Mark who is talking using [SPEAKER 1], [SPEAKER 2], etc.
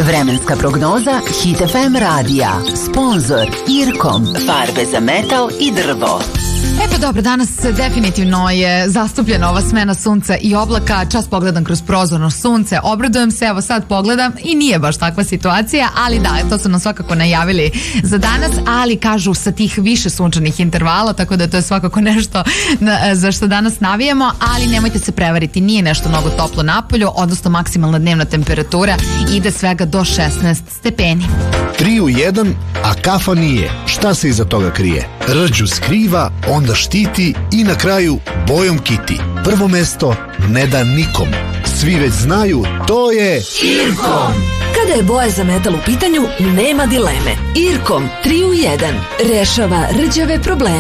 [SPEAKER 1] Vremenska prognoza Hit FM radija. Sponzor Irkom. Farbe za metal i drvo.
[SPEAKER 2] Eto dobro, danas definitivno je zastupljena ova smena sunca i oblaka. Čas pogledam kroz prozorno sunce, obradujem se, evo sad pogledam i nije baš takva situacija, ali da, to su nam svakako najavili za danas, ali kažu sa tih više sunčanih intervala, tako da to je svakako nešto za što danas navijamo, ali nemojte se prevariti, nije nešto mnogo toplo napolju, odnosno maksimalna dnevna temperatura ide svega do 16 stepeni.
[SPEAKER 3] 3 u 1, a kafa nije. Šta se iza toga krije? Rđu skriva, onda štiti i na kraju bojom kiti. Prvo mesto ne da nikom. Svi već znaju, to je Irkom.
[SPEAKER 4] Kada je boja za metal u pitanju, nema dileme. Irkom 3 u 1 rešava rđave probleme.